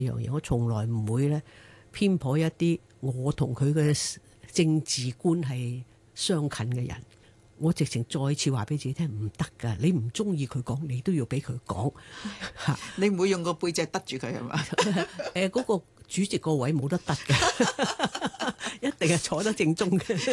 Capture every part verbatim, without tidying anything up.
樣嘢，我從來唔會咧偏頗一啲我同佢嘅政治觀係相近嘅人。我直情再次話俾自己聽，唔得㗎！你唔中意佢講，你都要俾佢講嚇。 你唔會用個背脊得住佢係嘛？ 誒嗰、嗰個主席個位冇得得嘅，一定係坐得正中嘅。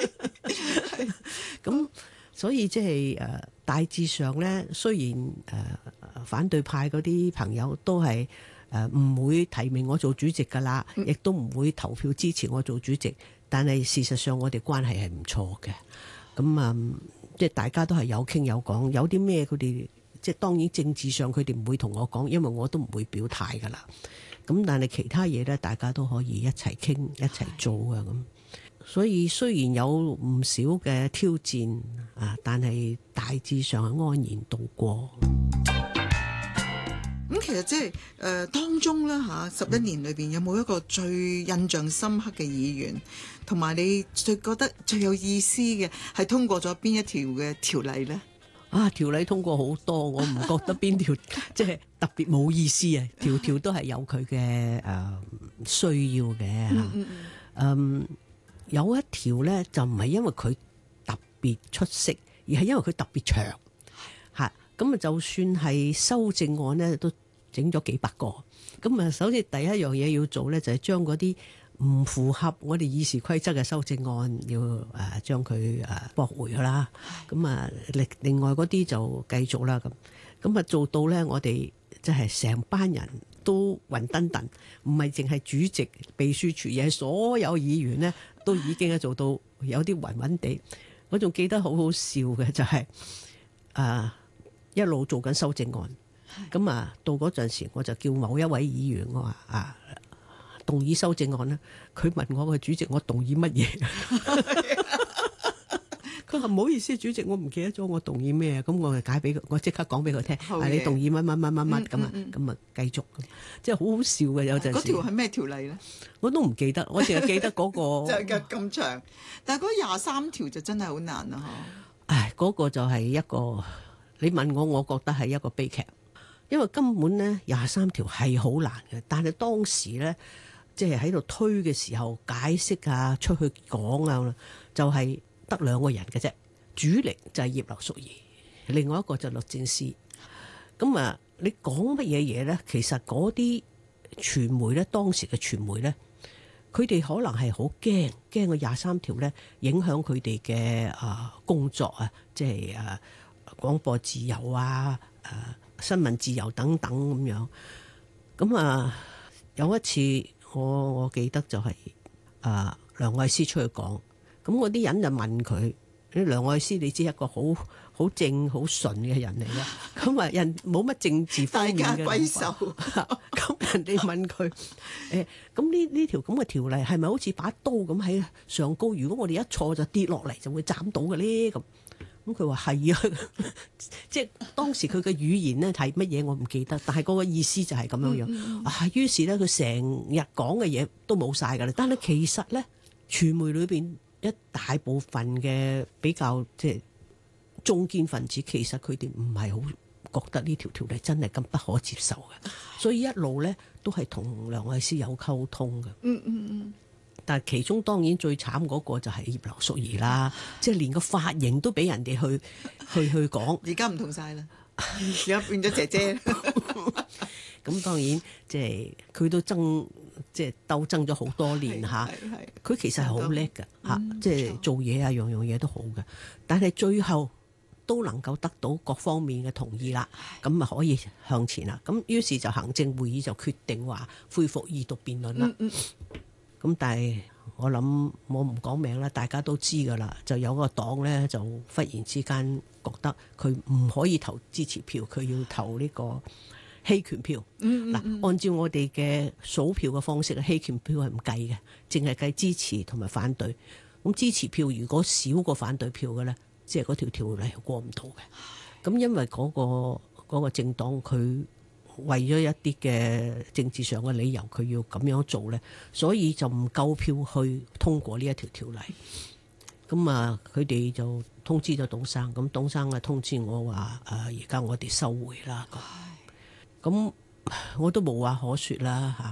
咁所以即係誒大致上咧，雖然誒、呃、反對派嗰啲朋友都係誒唔會提名我做主席㗎啦，亦都唔會投票支持我做主席，但係事實上我哋關係係唔錯嘅。咁啊、嗯，即係大家都係有傾有講，有啲咩佢哋即係當然政治上佢哋唔會同我講，因為我都唔會表態㗎啦。咁但係其他嘢咧，大家都可以一齊傾一齊做啊咁。所以雖然有唔少嘅挑戰啊，但係大致上係安然度過。 咁其實即係誒當中咧嚇十一年裏邊有冇一個最印象深刻嘅議員，同埋你最覺得最有意思嘅係通過咗邊一條嘅條例咧？ 啊，條例通過好多，我唔覺得邊條即係特別冇意思啊！條條都係有佢嘅誒需要嘅嚇。嗯，嗯有一條咧就唔係因為佢特別出色，而係因為佢特別長嚇。咁啊，就算係修正案咧，都整咗幾百個。咁啊，首先第一樣嘢要做咧，就係將嗰啲唔符合我哋議事規則嘅修正案要誒將佢誒駁回啦。咁啊，另另外嗰啲就繼續啦。咁咁啊，做到咧，我哋即係成班人都暈登登，唔係淨係主席、秘書處，而係所有議員咧都已經係做到有啲暈暈地。我仲記得好好笑嘅就係、是、啊，一路做緊修正案。咁啊，到嗰陣時我就叫某一位議員，我話啊，動議修正案啦。佢問我個主席，我動議乜嘢？佢話唔好意思，主席，我唔記得咗我動議咩啊。咁我就解俾佢，我即刻講俾佢聽。係你動議乜乜乜乜乜咁啊，咁啊繼續，即係好好笑嘅有陣時。 嗰條係咩條例咧？ 我都唔記得，我淨係記得嗰、嗰個就係咁長，但係嗰廿三條就真係好難啊！ 唉，嗰、嗰個就係一個，你問我，我覺得係一個悲劇。因為根本咧廿三條係好難嘅，但係當時咧即係喺度推嘅時候解釋啊，出去講啊，就係得兩個人嘅啫，主力就係葉劉淑儀，另外一個就律政司。咁啊，你講乜嘢嘢咧？其實嗰啲傳媒咧，當時嘅傳媒咧，佢哋可能係好驚，驚個廿三條咧影響佢哋嘅啊工作啊，即係啊廣播自由啊，誒、啊。新聞自由等等咁樣，咁啊有一次我我記得就係、是、啊梁愛詩出去講，咁嗰啲人就問佢，梁愛詩你知一個好好正好純嘅人嚟啦，咁啊人冇乜政治方面嘅貴手， 咁人哋問佢，誒咁呢呢條咁嘅條例係咪好似把刀咁喺上高？如果我哋一錯就跌落嚟就會斬到嘅咧咁。咁佢話係啊，即係當時佢嘅語言咧係乜嘢我唔記得，但係嗰個意思就係咁樣樣。嗯嗯啊，於是咧佢成日講嘅嘢都冇晒㗎啦。但係其實咧，傳媒裏邊一大部分嘅比較即係中堅分子，其實佢哋唔係好覺得呢條條例真係咁不可接受嘅，所以一路咧都係同梁愛詩有溝通嘅。嗯嗯嗯。但係其中當然最慘嗰個就係葉劉淑儀啦，即係連個髮型都俾人哋去去去講。 而家唔同晒啦，而家變咗姐姐。 咁當然即係佢都爭，即係鬥爭咗好多年嚇。佢其實係好叻㗎嚇，即係做嘢啊樣樣嘢都好嘅。但係最後都能夠得到各方面嘅同意啦，咁啊可以向前啦。咁於是就行政會議就決定話恢復二讀辯論啦。嗯嗯咁但係我諗我唔講名啦，大家都知噶啦。就有個黨咧就忽然之間覺得佢唔可以投支持票，佢要投呢個棄權票。嗱、嗯嗯嗯，按照我哋嘅數票嘅方式，棄權票係唔計嘅，淨係計支持同埋反對。咁支持票如果少過反對票嘅咧，即係嗰條條例係過唔到嘅。咁因為嗰、嗰個嗰、嗰個政黨佢為咗一啲嘅政治上嘅理由，佢要咁樣做咧，所以就唔夠票去通過呢一條條例。咁啊，佢哋就通知咗董生，咁董生啊通知我話：誒，而家我哋收回啦。咁我都無話可說啦嚇。